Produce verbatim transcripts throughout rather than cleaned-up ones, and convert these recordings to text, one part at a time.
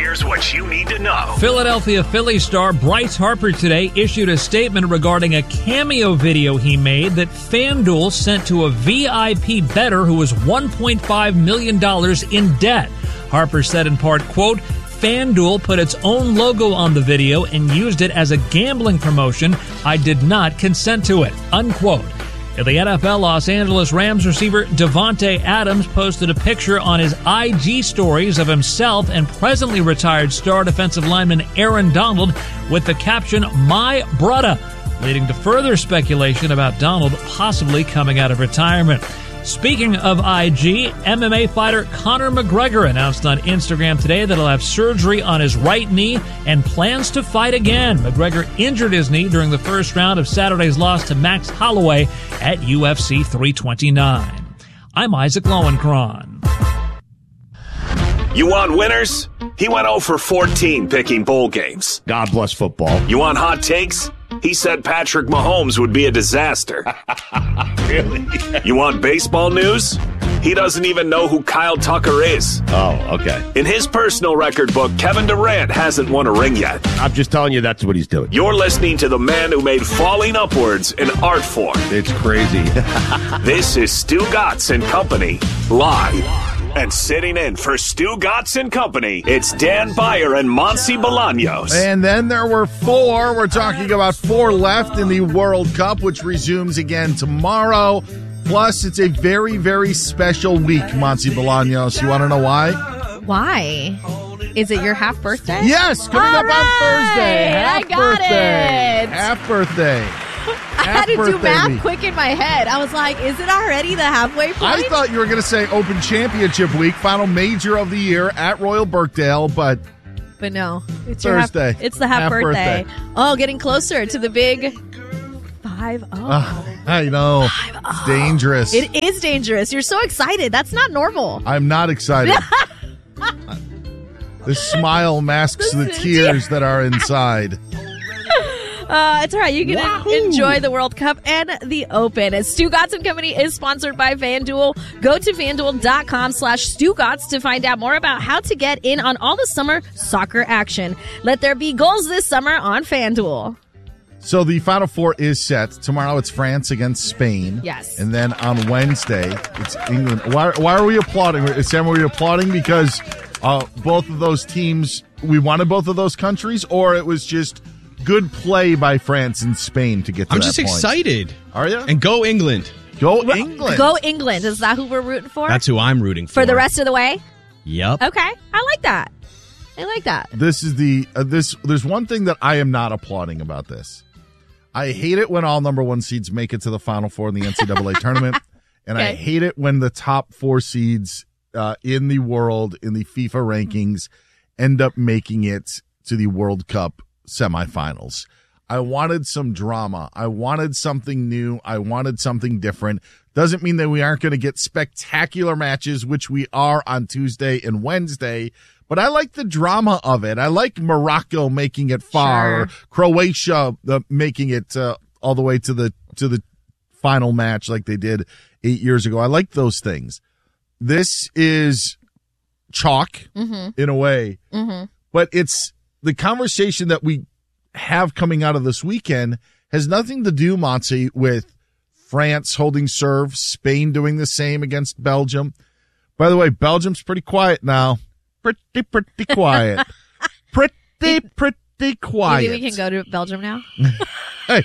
Here's what you need to know. Philadelphia Phillies star Bryce Harper today issued a statement regarding a cameo video he made that FanDuel sent to a V I P bettor who was one point five million dollars in debt. Harper said in part, quote, FanDuel put its own logo on the video and used it as a gambling promotion. I did not consent to it, unquote. In the N F L, Los Angeles Rams receiver Davante Adams posted a picture on his I G stories of himself and presently retired star defensive lineman Aaron Donald with the caption, My Brudda, leading to further speculation about Donald possibly coming out of retirement. Speaking of I G, M M A fighter Conor McGregor announced on Instagram today that he'll have surgery on his right knee and plans to fight again. McGregor injured his knee during the first round of Saturday's loss to Max Holloway at U F C three twenty-nine. I'm Isaac Lowenkron. You want winners? He went oh for fourteen picking bowl games. God bless football. You want hot takes? He said Patrick Mahomes would be a disaster. Really? You want baseball news? He doesn't even know who Kyle Tucker is. Oh, okay. In his personal record book, Kevin Durant hasn't won a ring yet. I'm just telling you that's what he's doing. You're listening to the man who made falling upwards an art form. It's crazy. This is Stu Gatz and Company, live. And sitting in for Stu Gatz and Company, it's Dan Beyer and Monty Bolaños. And then there were four. We're talking about four left in the World Cup, which resumes again tomorrow. Plus, it's a very, very special week, Monty Bolaños. You want to know why? Why? Is it your half birthday? Yes, coming All up right, on Thursday. Half I got birthday. it. Half birthday. I had to do math quick in my head. I was like, is it already the halfway point? I thought you were going to say Open Championship Week, final major of the year at Royal Birkdale, but But no. It's Thursday. Your half, it's the half, Half birthday. birthday. Oh, getting closer to the big five oh. uh, I know. It's dangerous. It is dangerous. You're so excited. That's not normal. I'm not excited. The smile masks the tears that are inside. Uh, it's all right. You can Wahoo! enjoy the World Cup and the Open. As Stu Gatz and Company is sponsored by FanDuel. Go to FanDuel.com slash Stu Gatz to find out more about how to get in on all the summer soccer action. Let there be goals this summer on FanDuel. So the Final Four is set. Tomorrow it's France against Spain. Yes. And then on Wednesday, it's England. Why, why are we applauding? Sam, are we applauding because uh, both of those teams, we wanted both of those countries, or it was just good play by France and Spain to get to I'm that just point? excited. Are you? And go England. Go England. Go England. Is that who we're rooting for? That's who I'm rooting for. For the rest of the way? Yep. Okay. I like that. I like that. This is the uh, this. There's one thing that I am not applauding about this. I hate it when all number one seeds make it to the Final Four in the N C double A tournament, and Okay. I hate it when the top four seeds uh, in the world in the FIFA rankings end up making it to the World Cup semifinals. I wanted some drama. I wanted something new. I wanted something different. Doesn't mean that we aren't going to get spectacular matches, which we are on Tuesday and Wednesday. But I like the drama of it. I like Morocco making it far, Sure. Croatia uh, making it uh, all the way to the to the final match like they did eight years ago. I like those things. This is chalk Mm-hmm. in a way, Mm-hmm. but it's the conversation that we have coming out of this weekend has nothing to do, Monty, with France holding serve, Spain doing the same against Belgium. By the way, Belgium's pretty quiet now. Pretty, pretty quiet. pretty, pretty quiet. Maybe we can go to Belgium now. Hey,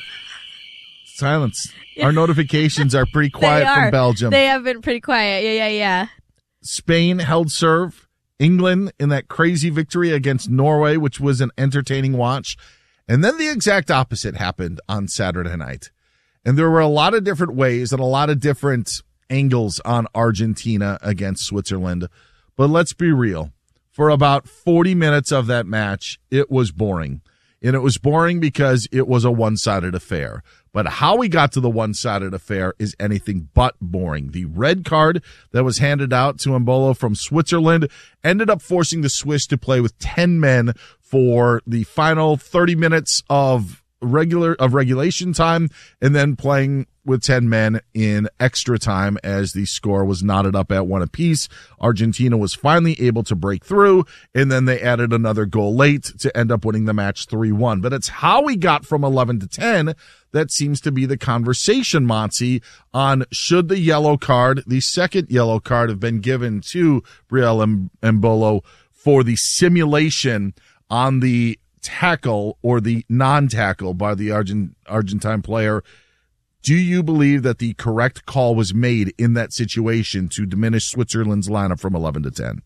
silence. Our notifications are pretty They quiet are. from Belgium. They have been pretty quiet. Yeah, yeah, yeah. Spain held serve. England in that crazy victory against Norway, which was an entertaining watch. And then the exact opposite happened on Saturday night. And there were a lot of different ways and a lot of different angles on Argentina against Switzerland. But let's be real. For about forty minutes of that match, it was boring. And it was boring because it was a one-sided affair. But how we got to the one-sided affair is anything but boring. The red card that was handed out to Embolo from Switzerland ended up forcing the Swiss to play with ten men for the final thirty minutes of regular of regulation time and then playing with ten men in extra time as the score was knotted up at one apiece. Argentina was finally able to break through, and then they added another goal late to end up winning the match three one. But it's how we got from eleven to ten that seems to be the conversation, Monty, on should the yellow card, the second yellow card, have been given to Brielle Embolo for the simulation on the tackle or the non-tackle by the Argent, Argentine player. Do you believe that the correct call was made in that situation to diminish Switzerland's lineup from eleven to ten?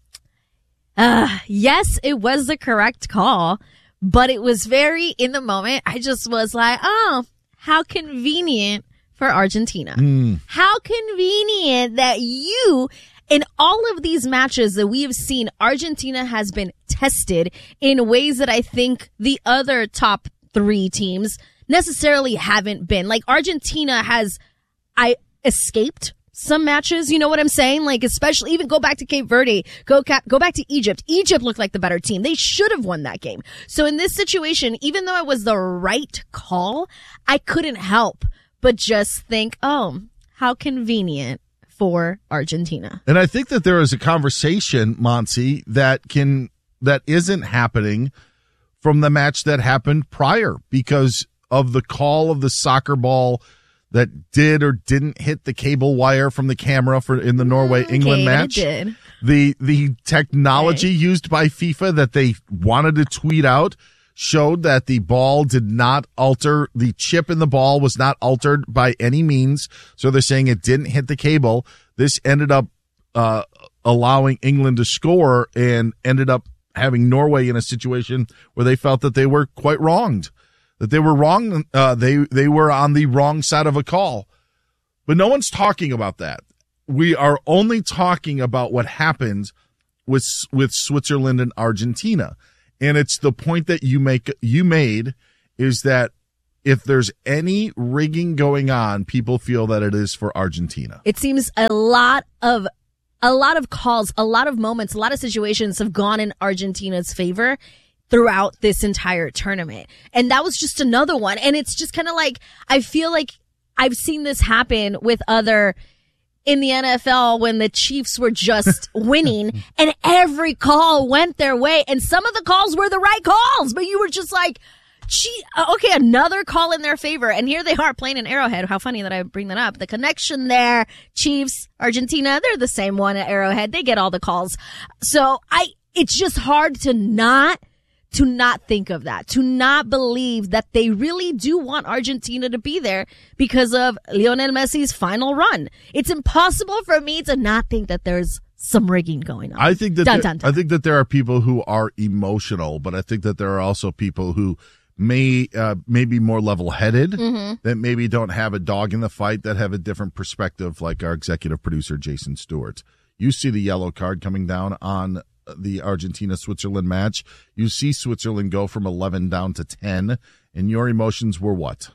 Uh, yes, it was the correct call, but it was very, in the moment, I just was like, oh, how convenient for Argentina. Mm. How convenient that you, in all of these matches that we have seen, Argentina has been tested in ways that I think the other top three teams necessarily haven't been. Like, Argentina has, I escaped some matches, you know what I'm saying? Like, especially, even go back to Cape Verde, go ca- go back to Egypt. Egypt looked like the better team. They should have won that game. So in this situation, even though it was the right call, I couldn't help but just think, oh, how convenient for Argentina. And I think that there is a conversation, Monty, that can, that isn't happening from the match that happened prior because of the call of the soccer ball that did or didn't hit the cable wire from the camera for in the Norway-England okay, match. It did. The the technology okay. used by FIFA that they wanted to tweet out showed that the ball did not alter, the chip in the ball was not altered by any means. So they're saying it didn't hit the cable. This ended up uh allowing England to score and ended up having Norway in a situation where they felt that they were quite wronged. That they were wrong, uh, they, they were on the wrong side of a call. But no one's talking about that. We are only talking about what happened with, with Switzerland and Argentina. And it's the point that you make, you made is that if there's any rigging going on, people feel that it is for Argentina. It seems a lot of, a lot of calls, a lot of moments, a lot of situations have gone in Argentina's favor throughout this entire tournament. And that was just another one. And it's just kind of like, I feel like I've seen this happen with other, in the N F L when the Chiefs were just winning and every call went their way. And some of the calls were the right calls, but you were just like, gee, okay, another call in their favor. And here they are playing in Arrowhead. How funny that I bring that up. The connection there, Chiefs, Argentina, they're the same one at Arrowhead. They get all the calls. So I, it's just hard to not to not think of that, to not believe that they really do want Argentina to be there because of Lionel Messi's final run. It's impossible for me to not think that there's some rigging going on. I think that dun, there, dun, dun. I think that there are people who are emotional, but I think that there are also people who may uh, may be more level-headed, mm-hmm. that maybe don't have a dog in the fight, that have a different perspective, like our executive producer Jason Stewart. You see the yellow card coming down on the Argentina-Switzerland match. You see Switzerland go from eleven down to ten, and your emotions were what?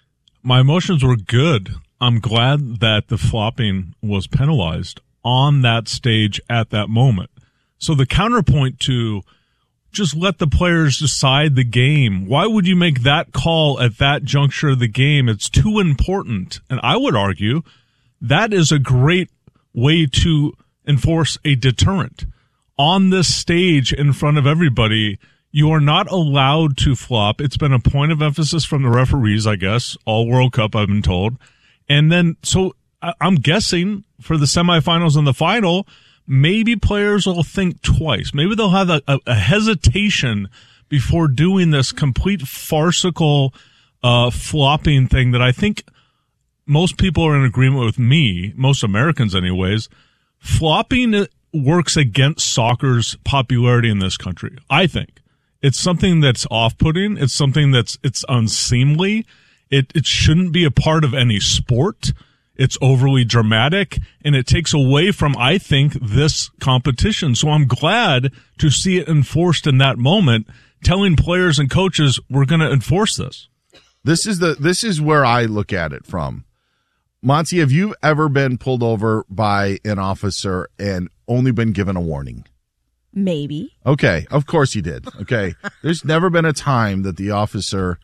My emotions were good. I'm glad that the flopping was penalized on that stage at that moment. So the counterpoint to just let the players decide the game. Why would you make that call at that juncture of the game? It's too important. And I would argue that is a great way to enforce a deterrent. On this stage in front of everybody, you are not allowed to flop. It's been a point of emphasis from the referees, I guess, all World Cup, I've been told. And then, so I'm guessing for the semifinals and the final, maybe players will think twice. Maybe they'll have a, a, a hesitation before doing this complete farcical uh flopping thing that I think most people are in agreement with me, most Americans anyways. Flopping works against soccer's popularity in this country, I think. It's something that's off-putting. It's something that's, it's unseemly. It, it shouldn't be a part of any sport. It's overly dramatic, and it takes away from, I think, this competition. So I'm glad to see it enforced in that moment, telling players and coaches, we're going to enforce this. This is the, this is where I look at it from. Monty, have you ever been pulled over by an officer and only been given a warning? Maybe. Okay, of course you did. Okay. There's never been a time that the officer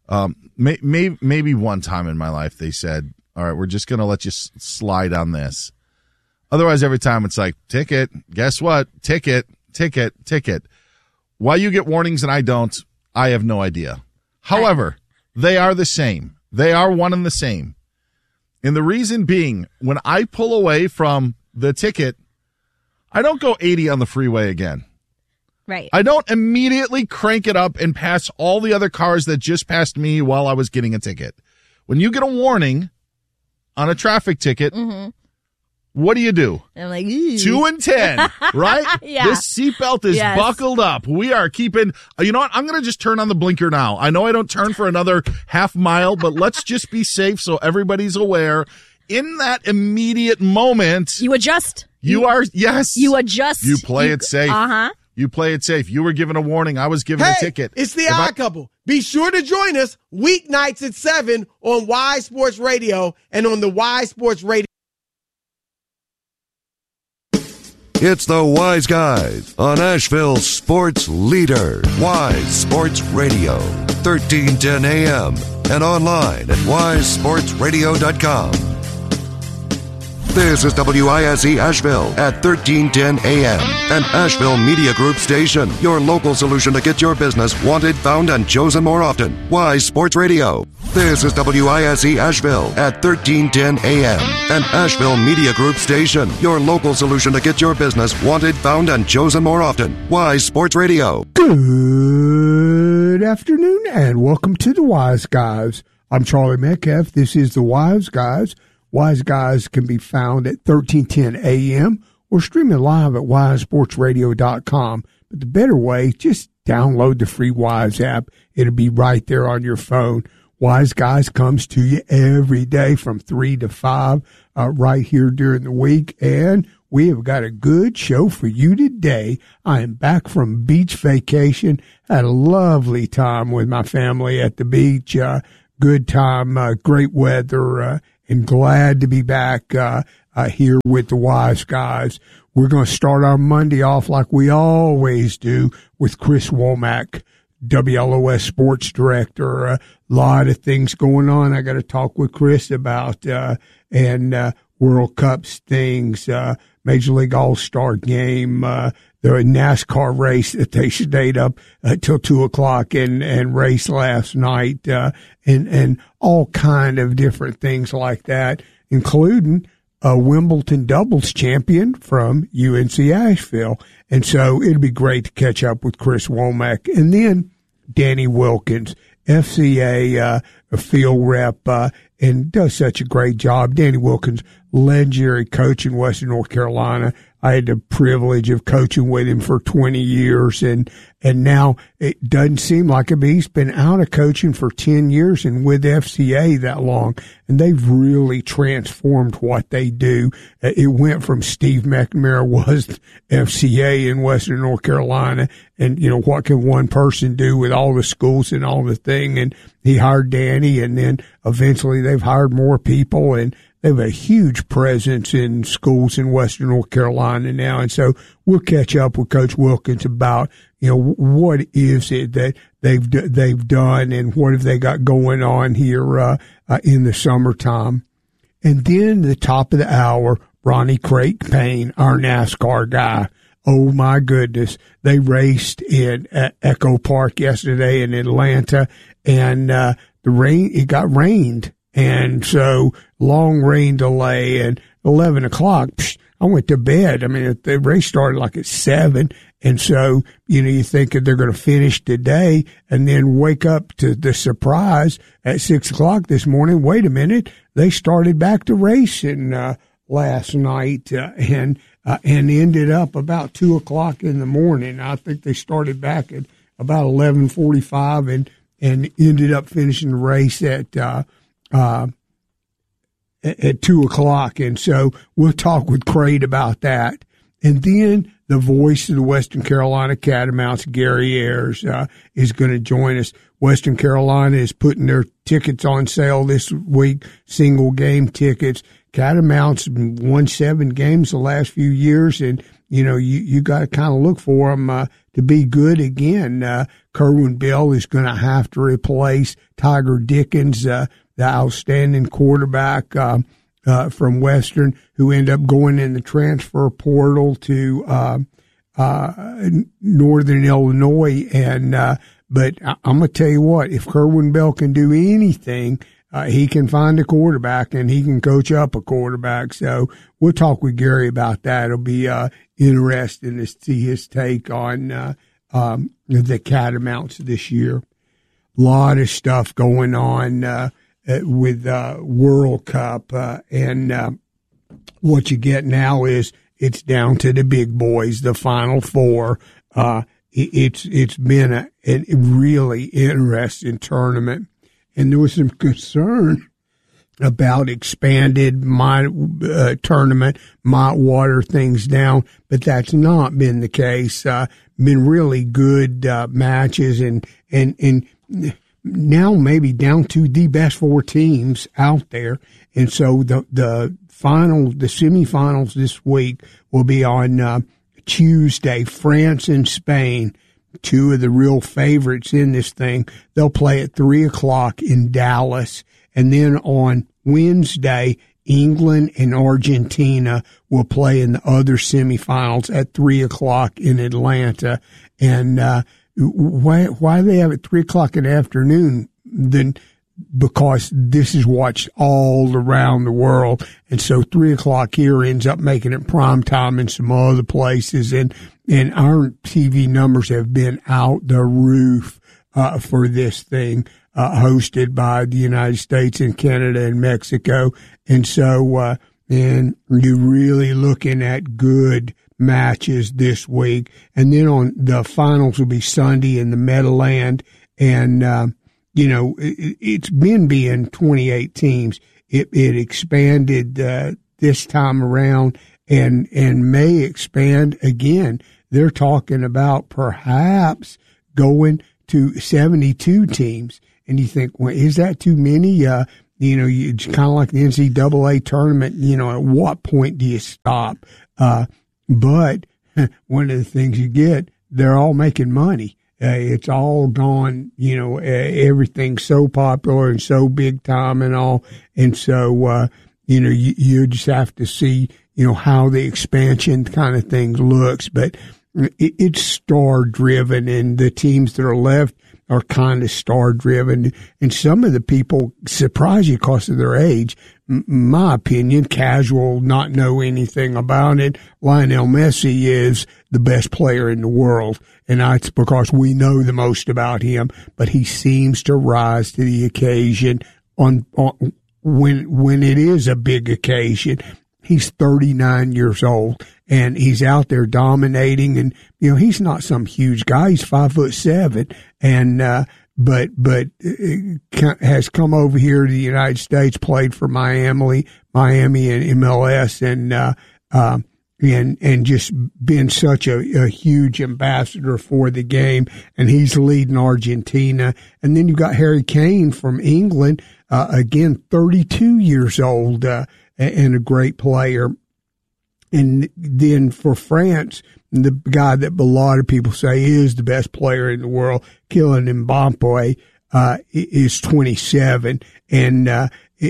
Um, may, may, maybe one time in my life they said, all right, we're just going to let you s- slide on this. Otherwise, every time it's like, ticket, guess what? Ticket, ticket, ticket. Why you get warnings and I don't, I have no idea. However, they are the same. They are one and the same. And the reason being, when I pull away from the ticket, I don't go eighty on the freeway again. Right. I don't immediately crank it up and pass all the other cars that just passed me while I was getting a ticket. When you get a warning on a traffic ticket, mm-hmm. what do you do? I'm like, ew. Two and ten, right? Yeah. This seatbelt is Yes. buckled up. We are keeping, you know what? I'm going to just turn on the blinker now. I know I don't turn for another half mile, but let's just be safe so everybody's aware. In that immediate moment, You adjust. you are, yes. You adjust. You play it safe. Uh-huh. You play it safe. You were given a warning. I was given Hey, a ticket. it's the If I- Odd Couple. Be sure to join us weeknights at seven on Y Sports Radio and on the Y Sports Radio. It's the Wise Guys on Asheville's sports leader, Wise Sports Radio, thirteen ten A M and online at wise sports radio dot com. This is W I S E Asheville at thirteen ten A M, an Asheville Media Group station, your local solution to get your business wanted, found, and chosen more often. Wise Sports Radio. This is W I S E Asheville at thirteen ten A M, an Asheville Media Group station, your local solution to get your business wanted, found, and chosen more often. Wise Sports Radio. Good afternoon and welcome to the Wise Guys. I'm Charlie Metcalf. This is the Wise Guys. Wise Guys can be found at thirteen ten A M or streaming live at wise sports radio dot com. But the better way, just download the free Wise app. It'll be right there on your phone. Wise Guys comes to you every day from three to five uh, right here during the week. And we have got a good show for you today. I am back from beach vacation. Had a lovely time with my family at the beach. Uh, good time, uh, great weather, uh, and glad to be back uh, uh, here with the Wise Guys. We're going to start our Monday off like we always do with Chris Womack, W L O S Sports Director. A lot of things going on I got to talk with Chris about, uh, and uh, World Cups things, uh, Major League All-Star game, uh, the NASCAR race that they stayed up until two o'clock and, and raced last night, uh, and, and all kind of different things like that, including a Wimbledon doubles champion from U N C Asheville. And so it'd be great to catch up with Chris Womack. And then Danny Wilkins, F C A uh, field rep, uh, and does such a great job. Danny Wilkins, legendary coach in Western North Carolina. I had the privilege of coaching with him for twenty years, and and now it doesn't seem like it, but he's been out of coaching for ten years and with F C A that long, and they've really transformed what they do. It went from Steve McNamara was F C A in Western North Carolina, and, you know, what can one person do with all the schools and all the thing, and he hired Danny, and then eventually they've hired more people, and they have a huge presence in schools in Western North Carolina now. And so we'll catch up with Coach Wilkins about, you know, what is it that they've, they've done and what have they got going on here, uh, uh in the summertime. And then the top of the hour, Ronnie Craig Payne, our NASCAR guy. Oh my goodness. They raced in uh, Echo Park yesterday in Atlanta, and, uh, the rain, it got rained. And so long rain delay, and eleven o'clock, psh, I went to bed. I mean, the race started like at seven. And so, you know, you think that they're going to finish today and then wake up to the surprise at six o'clock this morning. Wait a minute. They started back to racing, uh, last night, uh, and, uh, and ended up about two o'clock in the morning. I think they started back at about eleven forty-five and, and ended up finishing the race at, uh, Uh, at two o'clock. And so we'll talk with Craig about that. And then the voice of the Western Carolina Catamounts, Gary Ayers, uh, is going to join us. Western Carolina is putting their tickets on sale this week, single game tickets. Catamounts won seven games the last few years, and you know, you, you got to kind of look for them uh, to be good again. Uh, Kerwin Bell is going to have to replace Tiger Dickens, uh, the outstanding quarterback uh, uh, from Western, who ended up going in the transfer portal to uh, uh, Northern Illinois. And uh, but I, I'm going to tell you what, if Kerwin Bell can do anything, Uh, he can find a quarterback and he can coach up a quarterback. So we'll talk with Gary about that. It'll be uh, interesting to see his take on uh, um, the Catamounts this year. A lot of stuff going on uh, with uh, World Cup. Uh, and uh, what you get now is it's down to the big boys, the Final Four. Uh, it's It's been a, a really interesting tournament. And there was some concern about expanded my, uh, tournament might water things down, but that's not been the case. Uh, been really good uh, matches, and and and now maybe down to the best four teams out there. And so the the final, the semifinals this week will be on uh, Tuesday. France and Spain, two of the real favorites in this thing. They'll play at three o'clock in Dallas. And then on Wednesday, England and Argentina will play in the other semifinals at three o'clock in Atlanta. And, uh, why, why they have it three o'clock in the afternoon? Then, because this is watched all around the world. And so three o'clock here ends up making it prime time in some other places. And, and our T V numbers have been out the roof, uh, for this thing, uh, hosted by the United States and Canada and Mexico. And so, uh, and you're really looking at good matches this week. And then on the finals will be Sunday in the Meadowland. And, um, you know, it, it's been being twenty-eight teams. It, it expanded uh, this time around and and may expand again. They're talking about perhaps going to seventy-two teams. And you think, well, is that too many? Uh, you know, you, it's kind of like the N C double A tournament. You know, at what point do you stop? Uh, but one of the things you get, they're all making money. Uh, it's all gone, you know, uh, everything's so popular and so big time and all. And so, uh, you know, you, you just have to see, you know, how the expansion kind of thing looks. But it, it's star driven, and the teams that are left are kind of star driven. And some of the people surprise you because of their age. M- my opinion, casual, not know anything about it. Lionel Messi is the best player in the world. And that's because we know the most about him, but he seems to rise to the occasion on, on when, when it is a big occasion. He's thirty-nine years old and he's out there dominating, and, you know, he's not some huge guy. He's five foot seven and, uh, but, but uh, has come over here to the United States, played for Miami, Miami and M L S, and, uh, um, and, and just been such a, a huge ambassador for the game. And he's leading Argentina. And then you got Harry Kane from England, uh, again, thirty-two years old, uh, and a great player. And then for France, the guy that a lot of people say is the best player in the world, Kylian Mbappe, uh, is twenty-seven. And, uh,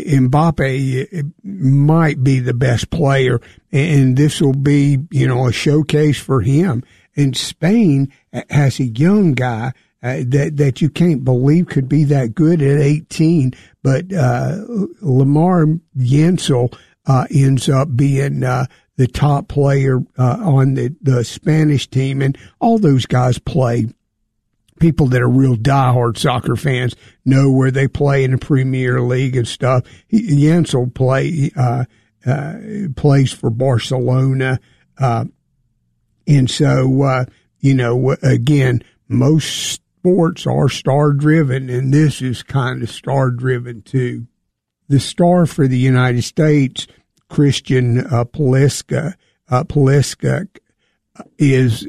Mbappe might be the best player, and this will be, you know, a showcase for him. And Spain has a young guy uh, that that you can't believe could be that good at eighteen, but uh, Lamar Yensel uh, ends up being uh, the top player uh, on the, the Spanish team, and all those guys play. People that are real diehard soccer fans know where they play in the Premier League and stuff. Yensel play, uh, uh, plays for Barcelona. Uh, and so, uh, you know, again, most sports are star driven, and this is kind of star driven too. The star for the United States, Christian uh, Pulisic, uh, Pulisic, is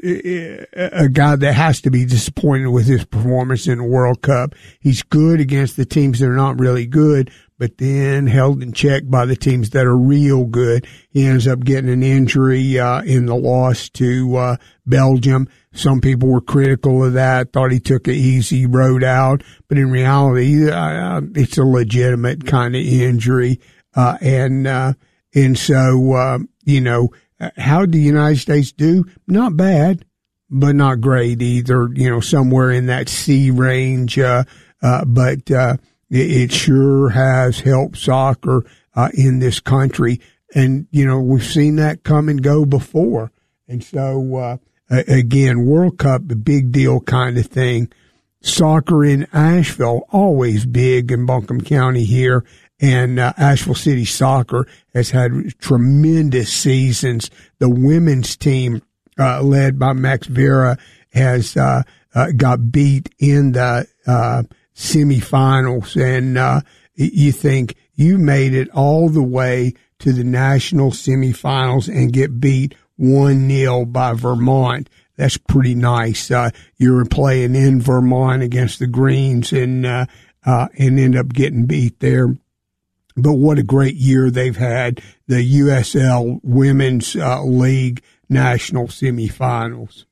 a guy that has to be disappointed with his performance in the World Cup. He's good against the teams that are not really good, but then held in check by the teams that are real good. He ends up getting an injury uh, in the loss to uh, Belgium. Some people were critical of that, thought he took an easy road out, but in reality, uh, it's a legitimate kind of injury. Uh, and, uh, and so, uh, you know, how did the United States do? Not bad, but not great either, you know, somewhere in that C range. Uh, uh, but, uh, it, it sure has helped soccer, uh, in this country. And, you know, we've seen that come and go before. And so, uh, again, World Cup, a big deal kind of thing. Soccer in Asheville, always big in Buncombe County here. And uh, Asheville City Soccer has had tremendous seasons. The women's team, uh, led by Max Vera, has uh, uh, got beat in the uh, semifinals. And uh, you think you made it all the way to the national semifinals and get beat one nil by Vermont. That's pretty nice. Uh, you're playing in Vermont against the Greens and, uh, uh, and end up getting beat there. But what a great year they've had. The U S L Women's uh, League National Semifinals.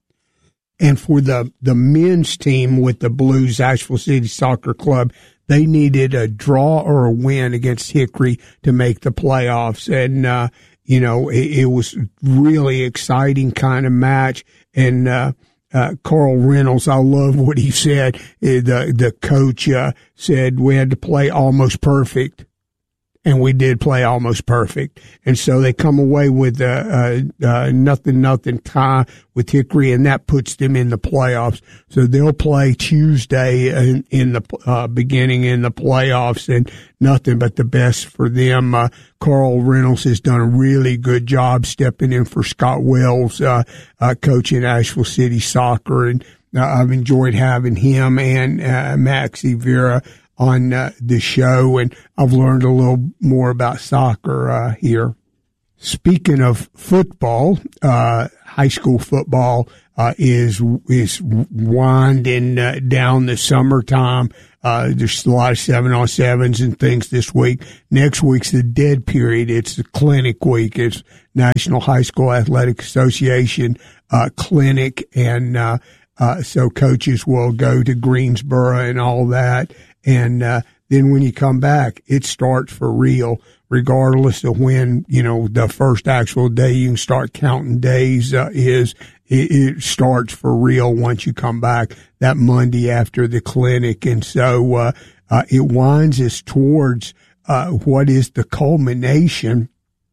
And for the, the men's team with the Blues, Asheville City Soccer Club, they needed a draw or a win against Hickory to make the playoffs. And, uh, You know, it, it was really exciting kind of match. And, uh, uh, Carl Reynolds, I love what he said. The, the coach, uh, said we had to play almost perfect. And we did play almost perfect. And so they come away with a, a, a nothing, nothing tie with Hickory, and that puts them in the playoffs. So they'll play Tuesday in, in the uh, beginning in the playoffs, and nothing but the best for them. Uh, Carl Reynolds has done a really good job stepping in for Scott Wells, uh, uh, coaching Asheville City Soccer. And uh, I've enjoyed having him and uh, Maxie Vera on uh, the show, and I've learned a little more about soccer uh, here. Speaking of football, uh, high school football uh, is is winding uh, down the summertime. Uh, there's a lot of seven on sevens and things this week. Next week's the dead period. It's the clinic week. It's National High School Athletic Association uh, clinic, and uh, uh, so coaches will go to Greensboro and all that. And, uh, then when you come back, it starts for real, regardless of when, you know, the first actual day you can start counting days, uh, is, it, it starts for real once you come back that Monday after the clinic. And so, uh, uh, it winds us towards, uh, what is the culmination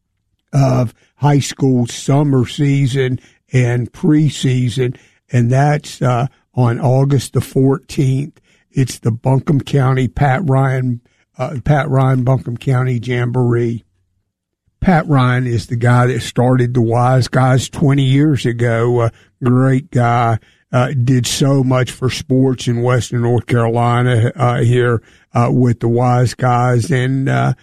of high school summer season and preseason. And that's, uh, on August the fourteenth. It's the Buncombe County Pat Ryan, uh, Pat Ryan Buncombe County Jamboree. Pat Ryan is the guy that started the Wise Guys twenty years ago. A great guy, uh, did so much for sports in Western North Carolina, uh, here, uh, with the Wise Guys. And, uh,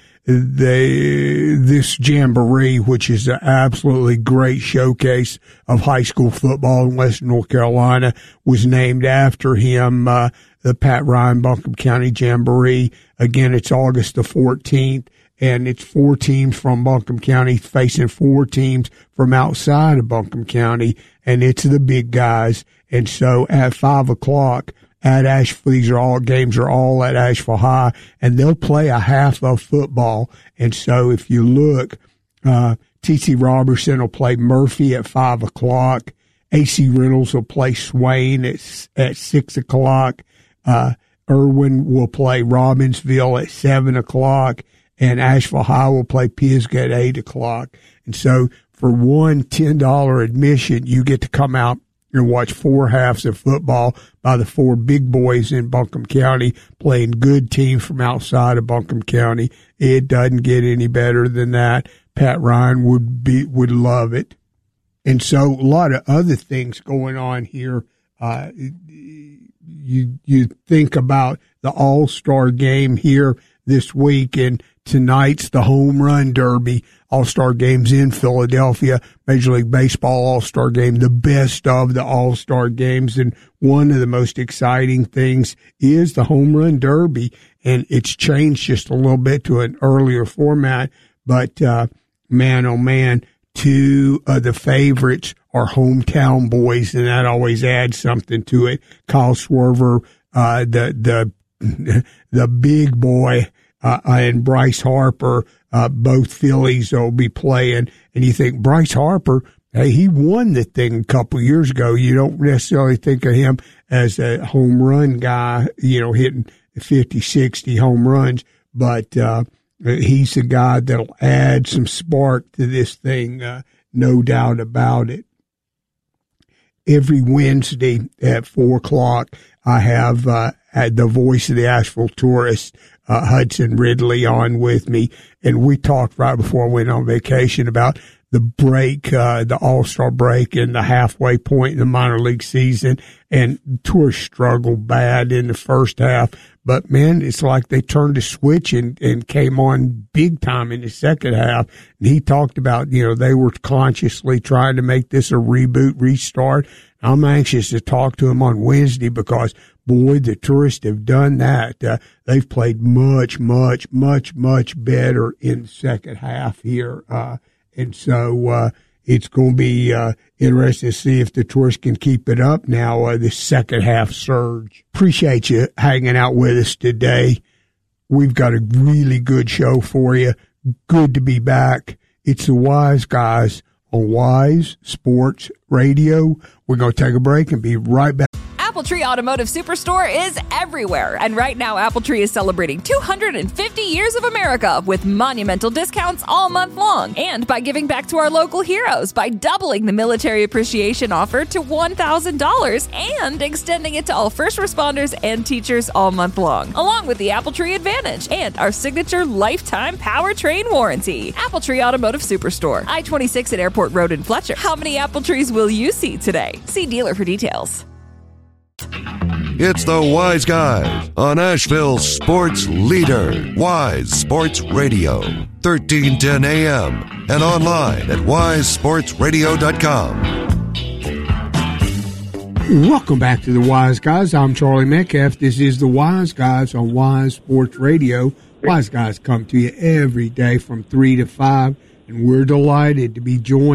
they, this Jamboree, which is an absolutely great showcase of high school football in Western North Carolina, was named after him, uh, the Pat Ryan Buncombe County Jamboree. Again, it's August the fourteenth, and it's four teams from Buncombe County facing four teams from outside of Buncombe County, and it's the big guys. And so at five o'clock at Asheville, these are all games are all at Asheville High, and they'll play a half of football. And so if you look, uh, T C Robertson will play Murphy at five o'clock. A C Reynolds will play Swain at, at six o'clock. Uh, Irwin will play Robbinsville at seven o'clock, and Asheville High will play Pisgah at eight o'clock. And so for one ten dollars admission, you get to come out and watch four halves of football by the four big boys in Buncombe County playing good teams from outside of Buncombe County. It doesn't get any better than that. Pat Ryan would be, would love it. And so a lot of other things going on here. Uh, You you think about the All-Star game here this week. And tonight's the home run derby. All-Star games in Philadelphia, Major League Baseball All-Star game, the best of the All-Star games. And one of the most exciting things is the home run derby. And it's changed just a little bit to an earlier format. But, uh, man, oh man, two of the favorites are hometown boys, and that always adds something to it. Kyle Schwarber, uh, the, the, the big boy, uh, and Bryce Harper, uh, both Phillies will be playing. And you think Bryce Harper, hey, he won the thing a couple years ago. You don't necessarily think of him as a home run guy, you know, hitting fifty, sixty home runs, but, uh, he's a guy that'll add some spark to this thing, uh, no doubt about it. Every Wednesday at four o'clock, I have uh, at the voice of the Asheville Tourist, uh, Hudson Ridley, on with me, and we talked right before I went on vacation about the break, uh, the All-Star break and the halfway point in the minor league season, and Tourist struggled bad in the first half. But, man, it's like they turned a switch and, and came on big time in the second half. And he talked about, you know, they were consciously trying to make this a reboot, restart. I'm anxious to talk to him on Wednesday because, boy, the Tourists have done that. Uh, they've played much, much, much, much better in the second half here. Uh, and so uh, it's going to be uh, interesting to see if the Tourists can keep it up now, uh, the second half surge. Appreciate you hanging out with us today. We've got a really good show for you. Good to be back. It's the Wise Guys on Wise Sports Radio. We're going to take a break and be right back. Appletree Automotive Superstore is everywhere. And right now, Appletree is celebrating two hundred fifty years of America with monumental discounts all month long. And by giving back to our local heroes by doubling the military appreciation offer to one thousand dollars and extending it to all first responders and teachers all month long, along with the Appletree Advantage and our signature lifetime powertrain warranty. Appletree Automotive Superstore, I twenty-six at Airport Road in Fletcher. How many apple trees will you see today? See dealer for details. It's the Wise Guys on Asheville's sports leader, Wise Sports Radio, thirteen ten A M, and online at wise sports radio dot com. Welcome back to the Wise Guys. I'm Charlie Metcalf. This is the Wise Guys on Wise Sports Radio. Wise Guys come to you every day from three to five, and we're delighted to be joined